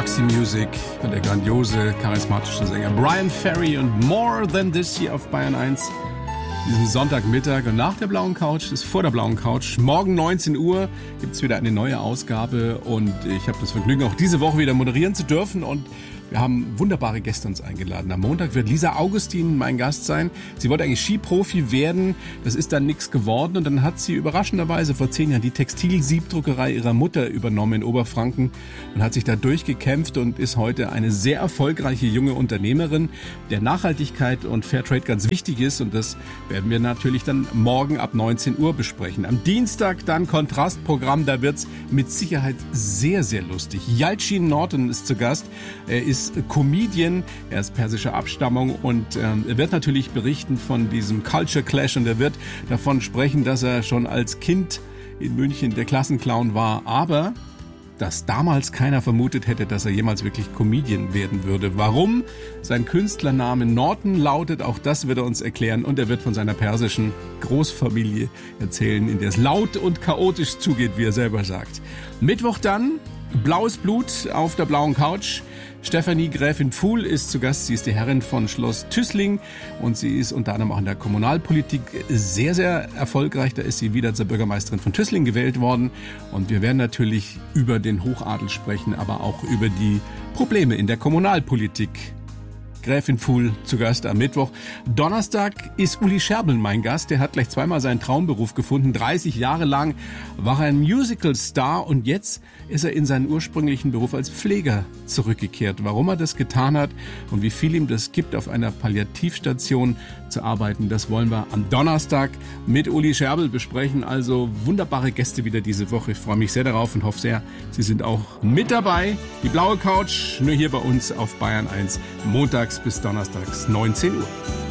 Roxy Music und der grandiose, charismatische Sänger Bryan Ferry und More Than This hier auf Bayern 1. Diesen Sonntagmittag und nach der blauen Couch ist vor der blauen Couch. Morgen 19 Uhr gibt es wieder eine neue Ausgabe und ich habe das Vergnügen, auch diese Woche wieder moderieren zu dürfen und wir haben wunderbare Gäste uns eingeladen. Am Montag wird Lisa Augustin mein Gast sein. Sie wollte eigentlich Skiprofi werden, das ist dann nichts geworden und dann hat sie überraschenderweise vor 10 Jahren die Textilsiebdruckerei ihrer Mutter übernommen in Oberfranken und hat sich da durchgekämpft und ist heute eine sehr erfolgreiche junge Unternehmerin, der Nachhaltigkeit und Fairtrade ganz wichtig ist und das werden wir natürlich dann morgen ab 19 Uhr besprechen. Am Dienstag dann Kontrastprogramm, da wird's mit Sicherheit sehr, sehr lustig. Yalcin Norton ist zu Gast. Er ist Comedian, er ist persischer Abstammung und er wird natürlich berichten von diesem Culture Clash und er wird davon sprechen, dass er schon als Kind in München der Klassenclown war, aber dass damals keiner vermutet hätte, dass er jemals wirklich Comedian werden würde. Warum sein Künstlername Norton lautet, auch das wird er uns erklären und er wird von seiner persischen Großfamilie erzählen, in der es laut und chaotisch zugeht, wie er selber sagt. Mittwoch dann Blaues Blut auf der blauen Couch. Stefanie Gräfin Pfuhl ist zu Gast. Sie ist die Herrin von Schloss Tüßling und sie ist unter anderem auch in der Kommunalpolitik sehr, sehr erfolgreich. Da ist sie wieder zur Bürgermeisterin von Tüßling gewählt worden. Und wir werden natürlich über den Hochadel sprechen, aber auch über die Probleme in der Kommunalpolitik. Gräfin Pfuhl zu Gast am Mittwoch. Donnerstag ist Uli Scherbel mein Gast. Der hat gleich zweimal seinen Traumberuf gefunden. 30 Jahre lang war er ein Musical-Star und jetzt ist er in seinen ursprünglichen Beruf als Pfleger zurückgekehrt. Warum er das getan hat und wie viel ihm das gibt, auf einer Palliativstation zu arbeiten, das wollen wir am Donnerstag mit Uli Scherbel besprechen. Also wunderbare Gäste wieder diese Woche. Ich freue mich sehr darauf und hoffe sehr, Sie sind auch mit dabei. Die blaue Couch nur hier bei uns auf Bayern 1. Montags bis donnerstags 19 Uhr.